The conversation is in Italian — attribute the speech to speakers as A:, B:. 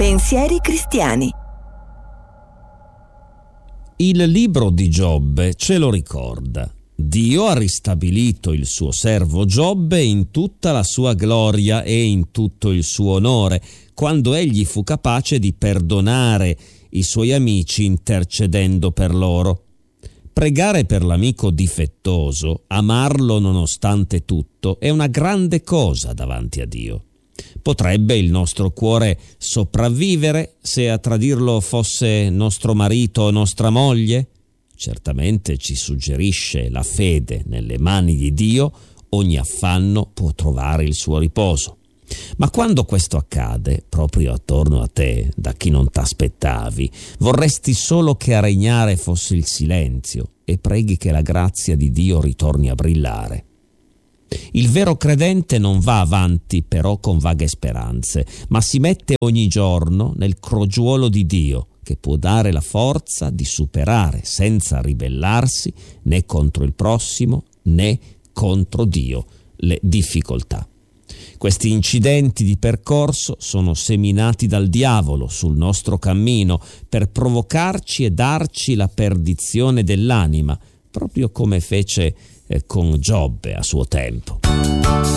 A: Pensieri cristiani.
B: Il libro di Giobbe ce lo ricorda. Dio ha ristabilito il suo servo Giobbe in tutta la sua gloria e in tutto il suo onore, quando egli fu capace di perdonare i suoi amici intercedendo per loro. Pregare per l'amico difettoso, amarlo nonostante tutto, è una grande cosa davanti a Dio. Potrebbe il nostro cuore sopravvivere se a tradirlo fosse nostro marito o nostra moglie? Certamente ci suggerisce la fede nelle mani di Dio, ogni affanno può trovare il suo riposo. Ma quando questo accade, proprio attorno a te, da chi non t'aspettavi, vorresti solo che a regnare fosse il silenzio e preghi che la grazia di Dio ritorni a brillare. Il vero credente non va avanti però con vaghe speranze, ma si mette ogni giorno nel crogiuolo di Dio, che può dare la forza di superare senza ribellarsi né contro il prossimo né contro Dio le difficoltà. Questi incidenti di percorso sono seminati dal diavolo sul nostro cammino per provocarci e darci la perdizione dell'anima, proprio come fece con Giobbe a suo tempo.